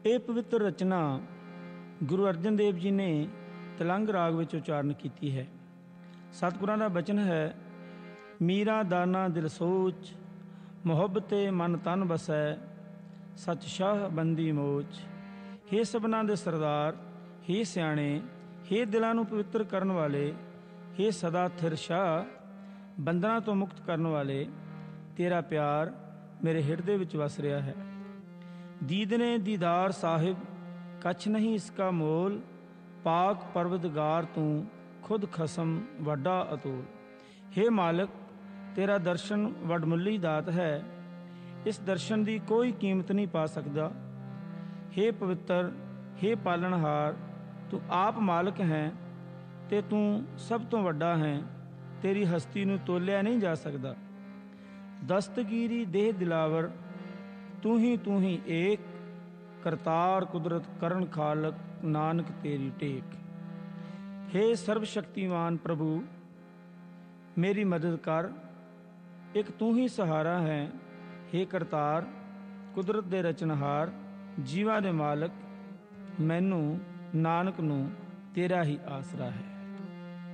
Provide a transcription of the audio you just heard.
ਇਹ ਪਵਿੱਤਰ ਰਚਨਾ ਗੁਰੂ ਅਰਜਨ ਦੇਵ ਜੀ ਨੇ ਤਲੰਗ ਰਾਗ ਵਿੱਚ ਉਚਾਰਨ ਕੀਤੀ ਹੈ। ਸਤਿਗੁਰਾਂ ਦਾ ਬਚਨ ਹੈ, ਮੀਰਾ ਦਾਨਾ ਦਿਲ ਸੋਚ, ਮੁਹੱਬਤੇ ਮਨ ਤਨ ਬਸੈ, ਸਚ ਸ਼ਾਹ ਬੰਦੀ ਮੋਚ। ਹੇ ਸਭਨਾਂ ਦੇ ਸਰਦਾਰ, ਹੇ ਸਿਆਣੇ, ਹੇ ਦਿਲਾਂ ਨੂੰ ਪਵਿੱਤਰ ਕਰਨ ਵਾਲੇ, ਹੇ ਸਦਾ ਥਿਰ ਸ਼ਾਹ, ਬੰਧਨਾਂ ਤੋਂ ਮੁਕਤ ਕਰਨ ਵਾਲੇ, ਤੇਰਾ ਪਿਆਰ ਮੇਰੇ ਹਿਰਦੇ ਵਿੱਚ ਵਸ ਰਿਹਾ ਹੈ। ਦੀਦਨੇ ਦੀਦਾਰ ਸਾਹਿਬ, ਕੱਛ ਨਹੀਂ ਇਸਕਾ ਮੋਲ, ਪਾਕ ਪਰਵਦਗਾਰ ਤੂੰ ਖੁਦ ਖਸਮ ਵੱਡਾ ਅਤੋਲ। ਹੇ ਮਾਲਕ, ਤੇਰਾ ਦਰਸ਼ਨ ਵਡਮੁੱਲੀ ਦਾਤ ਹੈ, ਇਸ ਦਰਸ਼ਨ ਦੀ ਕੋਈ ਕੀਮਤ ਨਹੀਂ ਪਾ ਸਕਦਾ। ਹੇ ਪਵਿੱਤਰ, ਹੇ ਪਾਲਣਹਾਰ, ਤੂੰ ਆਪ ਮਾਲਕ ਹੈ ਤੇ ਤੂੰ ਸਭ ਤੋਂ ਵੱਡਾ ਹੈ। ਤੇਰੀ ਹਸਤੀ ਨੂੰ ਤੋਲਿਆ ਨਹੀਂ ਜਾ ਸਕਦਾ। ਦਸਤਗੀਰੀ ਦੇਹ ਦਿਲਾਵਰ, ਤੂੰ ਹੀ ਏਕ, ਕਰਤਾਰ ਕੁਦਰਤ ਕਰਨ ਖਾਲਕ, ਨਾਨਕ ਤੇਰੀ ਟੇਕ। ਹੇ ਸਰਬ ਸ਼ਕਤੀਮਾਨ ਪ੍ਰਭੂ, ਮੇਰੀ ਮਦਦ ਕਰ, ਇੱਕ ਤੂੰ ਹੀ ਸਹਾਰਾ ਹੈ। ਹੇ ਕਰਤਾਰ, ਕੁਦਰਤ ਦੇ ਰਚਨਹਾਰ, ਜੀਵਾਂ ਦੇ ਮਾਲਕ, ਮੈਨੂੰ ਨਾਨਕ ਨੂੰ ਤੇਰਾ ਹੀ ਆਸਰਾ ਹੈ।